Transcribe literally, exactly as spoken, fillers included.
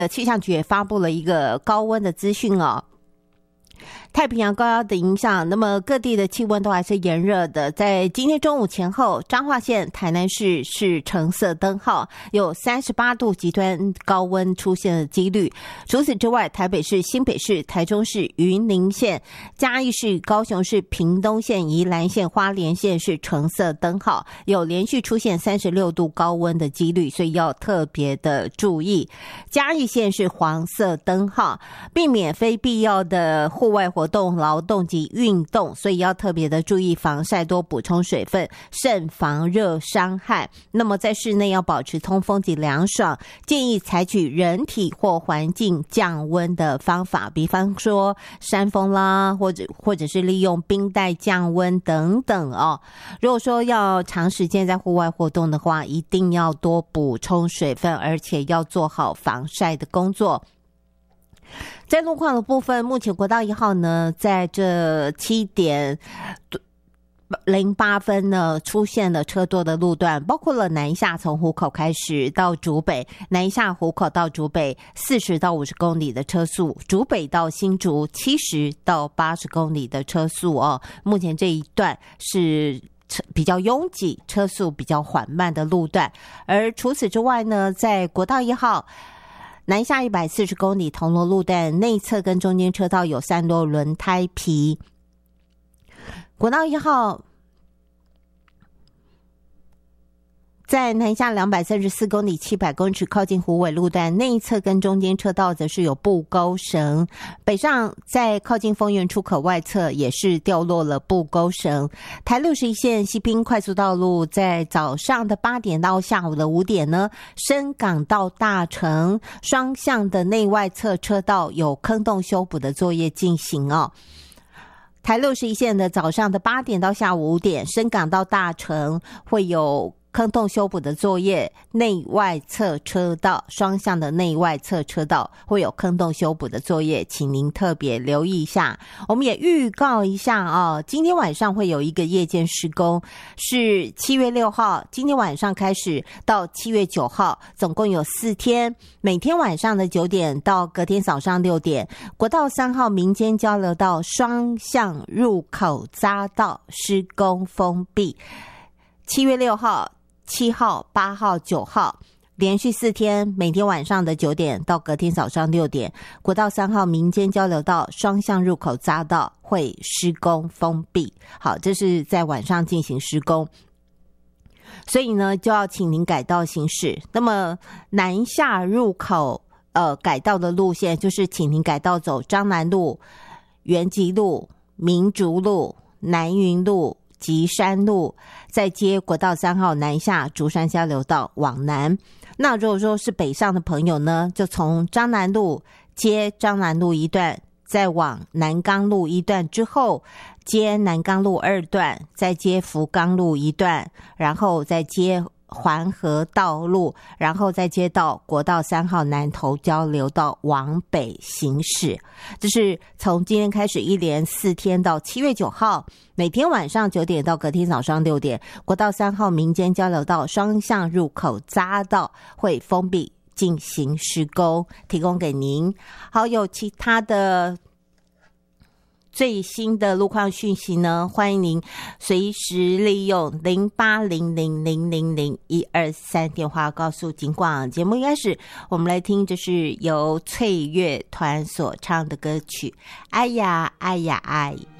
气象局也发布了一个高温的资讯哦。太平洋高压的影响，那么各地的气温都还是炎热的。在今天中午前后，彰化县、台南市是橙色灯号，有三十八度极端高温出现的几率。除此之外，台北市、新北市、台中市、云林县、嘉义市、高雄市、屏东县、宜兰县、花莲县是橙色灯号，有连续出现三十六度高温的几率，所以要特别的注意。嘉义县是黄色灯号，避免非必要的户外活动、劳动及运动，所以要特别的注意防晒，多补充水分，慎防热伤害。那么在室内要保持通风及凉爽，建议采取人体或环境降温的方法，比方说扇风啦，或者或者是利用冰袋降温等等哦。如果说要长时间在户外活动的话，一定要多补充水分，而且要做好防晒的工作。在路况的部分，目前国道一号呢，在这七点零八分呢，出现了车多的路段，包括了南下从湖口开始到竹北，南下湖口到竹北四十到五十公里的车速，竹北到新竹七十到八十公里的车速哦。目前这一段是比较拥挤、车速比较缓慢的路段，而除此之外呢，在国道一号南下一百四十公里铜锣路段内侧跟中间车道有散落轮胎皮。国道一号在南下两百三十四公里七百公尺靠近虎尾路段内侧跟中间车道则是有布钩绳，北上在靠近丰原出口外侧也是掉落了布钩绳。台六十一线西滨快速道路在早上的八点到下午的五点呢，深港到大城双向的内外侧车道有坑洞修补的作业进行哦。台六十一线的早上的八点到下午五点，深港到大城会有坑洞修补的作业，内外侧车道双向的内外侧车道会有坑洞修补的作业，请您特别留意一下。我们也预告一下哦，今天晚上会有一个夜间施工，是七月六号，今天晚上开始到七月九号，总共有四天，每天晚上的九点到隔天早上六点，国道三号民间交流道双向入口匝道施工封闭。七月六号、七号、八号、九号连续四天，每天晚上的九点到隔天早上六点，国道三号民间交流道双向入口匝道会施工封闭。好，这是在晚上进行施工，所以呢就要请您改道行驶。那么南下入口呃改道的路线就是请您改道走彰南路、元吉路、民族路、南云路、吉山路，再接国道三号南下竹山交流道往南。那如果说是北上的朋友呢，就从彰南路接彰南路一段，再往南港路一段之后，接南港路二段，再接福冈路一段，然后再接环河道路，然后再接到国道三号南投交流道往北行驶。这是从今天开始一连四天到七月九号，每天晚上九点到隔天早上六点，国道三号民间交流道双向入口匝道会封闭进行施工，提供给您。好，有其他的最新的路况讯息呢，欢迎您随时利用零八零零零零零一二三电话告诉警广。节目一开始我们来听，这是由翠乐团所唱的歌曲《哎呀哎呀爱》。